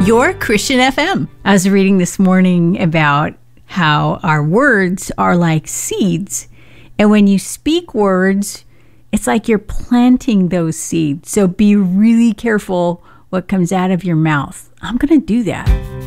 Your Christian FM. I was reading this morning about how our words are like seeds. And when you speak words, it's like you're planting those seeds. So be really careful what comes out of your mouth. I'm going to do that.